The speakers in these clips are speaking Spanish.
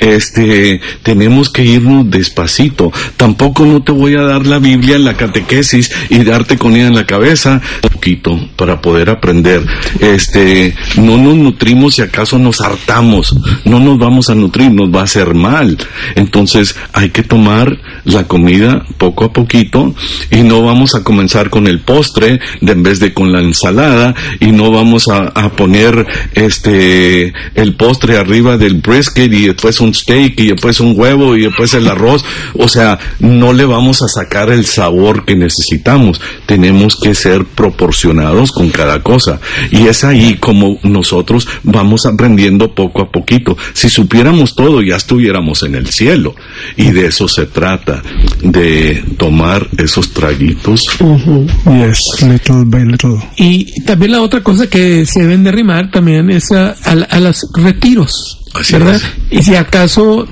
tenemos que irnos despacito. Tampoco no te voy a dar la Biblia en la catequesis y darte con ella en la cabeza, un poquito, para poder aprender. No nos nutrimos si acaso nos hartamos, no nos vamos a nutrir, nos va a hacer mal. Entonces hay que tomar la comida poco a poquito, y no vamos a comenzar con el postre en vez de con la ensalada, y no vamos a poner el postre arriba del brisket y después un steak y después un huevo y después el arroz. O sea, no le vamos a sacar el sabor que necesitamos. Tenemos que ser proporcionados con cada cosa, y es ahí como nosotros vamos aprendiendo poco a poquito. Si supiéramos todo, ya estuviéramos en el cielo, y de eso se trata, de tomar esos traguitos. Yes, little by little. Y también la otra cosa que se deben de arrimar también es a los retiros, así, ¿verdad? Es. Y si acaso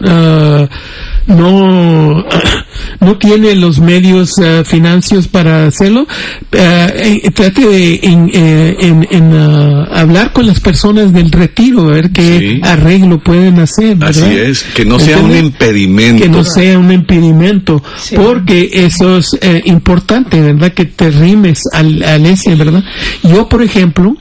no tiene los medios financieros para hacerlo, trate de hablar con las personas del retiro, a ver qué arreglo pueden hacer, ¿verdad? Así es, que no sea un impedimento. Que no sea un impedimento, porque eso es importante, ¿verdad? Que te rimes al ese, ¿verdad? Yo, por ejemplo,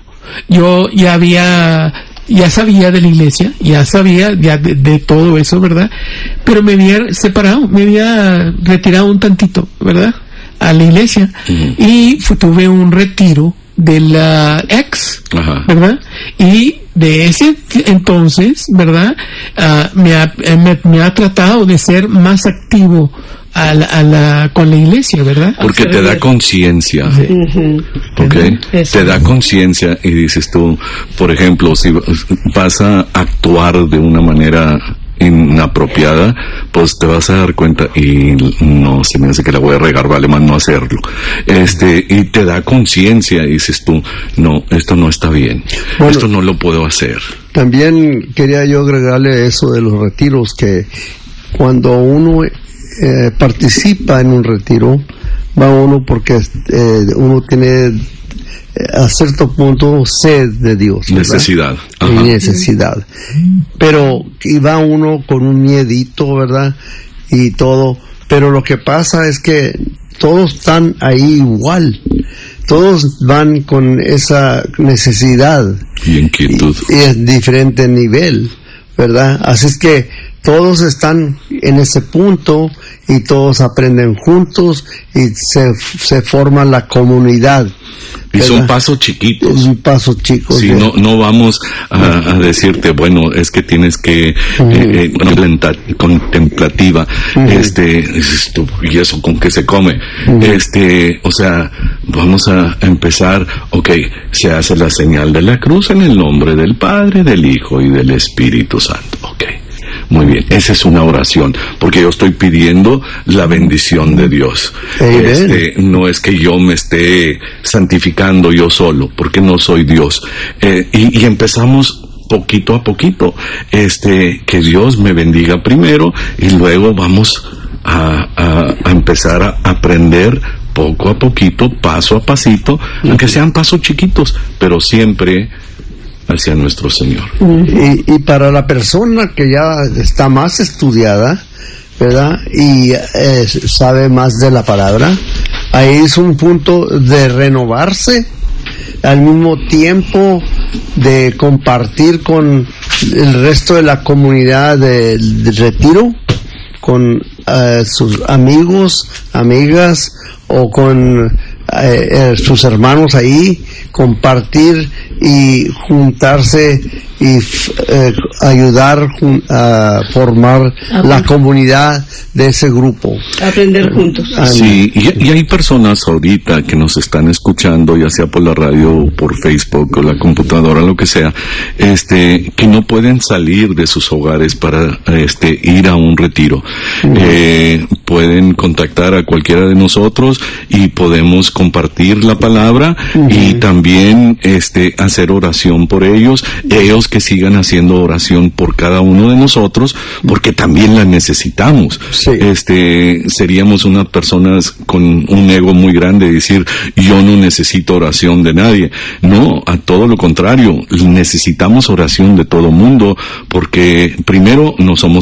ya sabía de la iglesia, ya sabía de todo eso, ¿verdad? Pero me había separado, me había retirado un tantito, ¿verdad? A la iglesia. Y tuve un retiro de la ex, ¿verdad? Y de ese entonces, ¿verdad? Me ha tratado de ser más activo con la iglesia, ¿verdad? Porque te da conciencia. Okay. Te da conciencia, y dices tú, por ejemplo, si vas a actuar de una manera inapropiada, pues te vas a dar cuenta, y no, se me hace que la voy a regar, vale más no hacerlo. Y te da conciencia, y dices tú, no, esto no está bien, esto no lo puedo hacer. También quería yo agregarle eso de los retiros, que cuando uno participa en un retiro, va uno porque uno tiene a cierto punto sed de Dios, ¿verdad? Necesidad. Pero y va uno con un miedito, ¿verdad? Y todo, pero lo que pasa es que todos están ahí igual. Todos van con esa necesidad y inquietud, y es diferente nivel, ¿verdad? Así es que todos están en ese punto, y todos aprenden juntos, y se forma la comunidad. Y son pasos chiquitos. Pasos chicos. Sí, no vamos a decirte, bueno, es que tienes que contemplativa. Dices tú, ¿y eso con qué se come? O sea, vamos a empezar. Se hace la señal de la cruz en el nombre del Padre, del Hijo y del Espíritu Santo. Muy bien, esa es una oración, porque yo estoy pidiendo la bendición de Dios. No es que yo me esté santificando yo solo, porque no soy Dios. Y empezamos poquito a poquito. Que Dios me bendiga primero, y luego vamos a empezar a aprender poco a poquito, paso a pasito, aunque sean pasos chiquitos, pero siempre hacia nuestro Señor. Y para la persona que ya está más estudiada, ¿verdad? Y sabe más de la palabra, ahí es un punto de renovarse, al mismo tiempo de compartir con el resto de la comunidad del retiro, con sus amigos, amigas, o con sus hermanos ahí, compartir y juntarse y ayudar a formar la comunidad de ese grupo. Aprender juntos. Sí, y hay personas ahorita que nos están escuchando, ya sea por la radio, por Facebook o la computadora, lo que sea, que no pueden salir de sus hogares para ir a un retiro. Pueden contactar a cualquiera de nosotros y podemos compartir la palabra y también hacer oración por ellos que sigan haciendo oración por cada uno de nosotros, porque también la necesitamos. Seríamos unas personas con un ego muy grande de decir, yo no necesito oración de nadie. No, a todo lo contrario, necesitamos oración de todo mundo, porque primero no somos